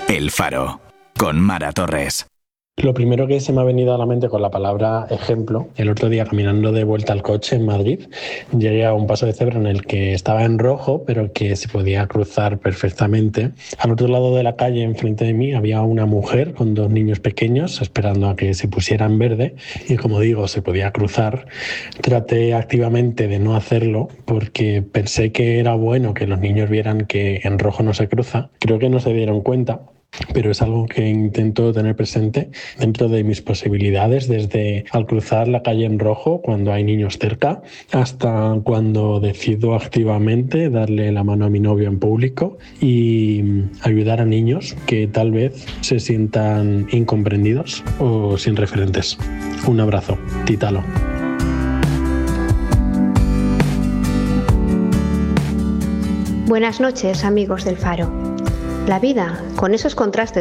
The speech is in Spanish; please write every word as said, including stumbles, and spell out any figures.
El Faro, con Mara Torres. Lo primero que se me ha venido a la mente con la palabra ejemplo, el otro día caminando de vuelta al coche en Madrid, llegué a un paso de cebra en el que estaba en rojo, pero que se podía cruzar perfectamente. Al otro lado de la calle, enfrente de mí, había una mujer con dos niños pequeños esperando a que se pusiera en verde y, como digo, se podía cruzar. Traté activamente de no hacerlo porque pensé que era bueno que los niños vieran que en rojo no se cruza. Creo que no se dieron cuenta, pero es algo que intento tener presente dentro de mis posibilidades, desde al cruzar la calle en rojo cuando hay niños cerca, hasta cuando decido activamente darle la mano a mi novio en público y ayudar a niños que tal vez se sientan incomprendidos o sin referentes. Un abrazo, Titalo. Buenas noches, amigos del Faro. La vida, con esos contrastes